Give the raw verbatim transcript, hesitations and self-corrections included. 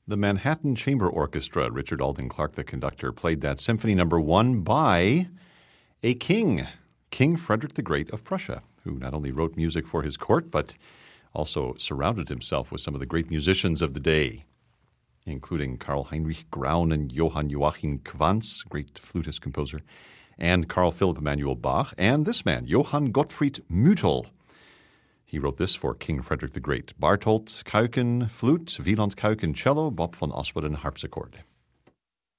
The Manhattan Chamber Orchestra, Richard Alden Clark, the conductor, played that symphony number one by a king, King Frederick the Great of Prussia, who not only wrote music for his court, but also surrounded himself with some of the great musicians of the day, including Karl Heinrich Graun and Johann Joachim Quantz, great flutist composer, and Carl Philipp Emanuel Bach, and this man, Johann Gottfried Müttel. He wrote this for King Frederick the Great. Bartolt Kuiken, flute, Wieland Kuiken, cello, Bob von Ospeden, harpsichord.